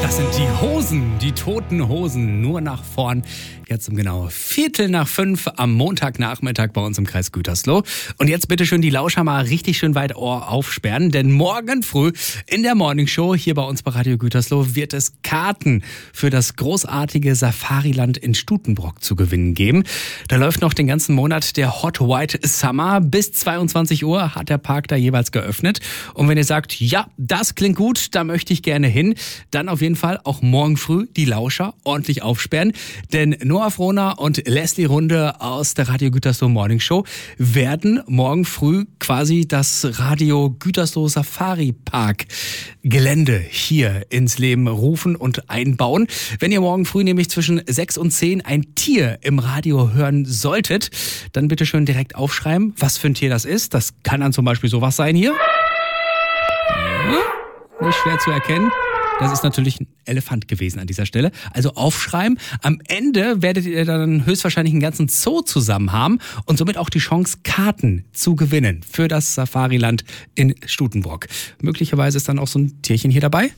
Das sind die Hosen, die Toten Hosen, nur nach vorn. Jetzt um genau 4:45 am Montagnachmittag bei uns im Kreis Gütersloh. Und jetzt bitte schön die Lauscher mal richtig schön weit Ohr aufsperren, denn morgen früh in der Morningshow hier bei uns bei Radio Gütersloh wird es Karten für das großartige Safariland in Stutenbrock zu gewinnen geben. Da läuft noch den ganzen Monat der Hot White Summer. Bis 22 Uhr hat der Park da jeweils geöffnet. Und wenn ihr sagt, ja, das klingt gut, da möchte ich gerne hin, dann auf jeden Fall auch morgen früh die Lauscher ordentlich aufsperren, denn Noah Frohner und Leslie Runde aus der Radio Gütersloh Morning Show werden morgen früh quasi das Radio Gütersloh Safari Park Gelände hier ins Leben rufen und einbauen. Wenn ihr morgen früh nämlich zwischen 6 und 10 ein Tier im Radio hören solltet, dann bitte schön direkt aufschreiben, was für ein Tier das ist. Das kann dann zum Beispiel sowas sein hier. Ja, nicht schwer zu erkennen. Das ist natürlich ein Elefant gewesen an dieser Stelle. Also aufschreiben. Am Ende werdet ihr dann höchstwahrscheinlich einen ganzen Zoo zusammen haben und somit auch die Chance, Karten zu gewinnen für das Safariland in Stutenbrock. Möglicherweise ist dann auch so ein Tierchen hier dabei.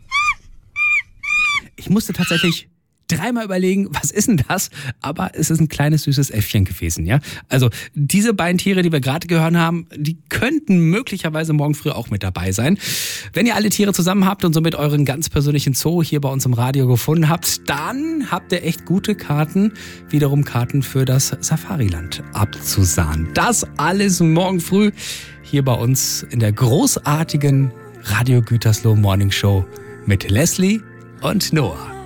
Ich musste tatsächlich dreimal überlegen, was ist denn das? Aber es ist ein kleines, süßes Äffchen gewesen, ja. Also diese beiden Tiere, die wir gerade gehört haben, die könnten möglicherweise morgen früh auch mit dabei sein. Wenn ihr alle Tiere zusammen habt und somit euren ganz persönlichen Zoo hier bei uns im Radio gefunden habt, dann habt ihr echt gute Karten, wiederum Karten für das Safariland abzusahnen. Das alles morgen früh hier bei uns in der großartigen Radio Gütersloh Morning Show mit Leslie und Noah.